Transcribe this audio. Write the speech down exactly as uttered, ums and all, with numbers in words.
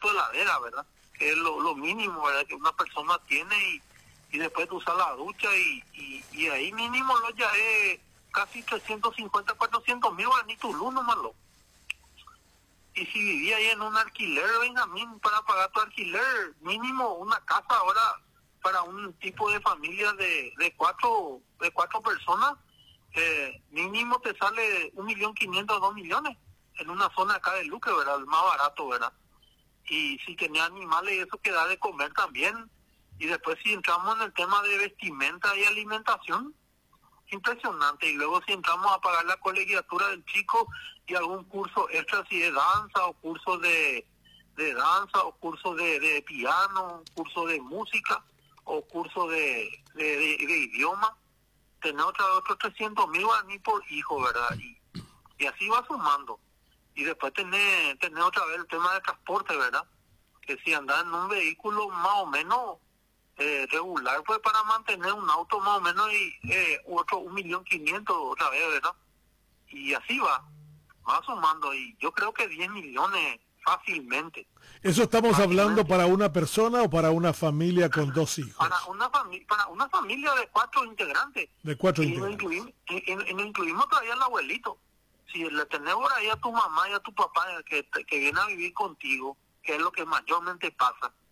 de ladera, ¿verdad? Que es lo, lo mínimo, ¿verdad? Que una persona tiene y, y después tú usas la ducha y, y, y ahí mínimo lo ya es casi trescientos cincuenta, cuatrocientos mil guaraníes luz nomás lo. Y si vivía ahí en un alquiler, Benjamín, para pagar tu alquiler, mínimo una casa ahora para un tipo de familia de, de cuatro de cuatro personas, eh, mínimo te sale un millón quinientos, dos millones en una zona acá de Luque, ¿verdad? El más barato, ¿verdad? Y si tenía animales, eso que da de comer también. Y después si entramos en el tema de vestimenta y alimentación, impresionante. Y luego si entramos a pagar la colegiatura del chico y algún curso extra, si de danza o curso de, de danza o curso de, de piano, curso de música o curso de, de, de, de idioma, tener otra, otros trescientos mil guaraní por hijo, ¿verdad? Y, y así va sumando. Y después tener, tener otra vez el tema de transporte, ¿verdad? Que si andas en un vehículo más o menos eh, regular, pues para mantener un auto más o menos y eh, otro un millón quinientos otra vez, ¿verdad? Y así va, va sumando. Y yo creo que diez millones fácilmente. ¿Eso estamos fácilmente. hablando para una persona o para una familia con dos hijos? Para una, fami para una familia de cuatro integrantes. De cuatro y integrantes. No incluimos, y, y, y no incluimos todavía al abuelito. Si le tenemos ahí a tu mamá y a tu papá que, que viene a vivir contigo, que es lo que mayormente pasa,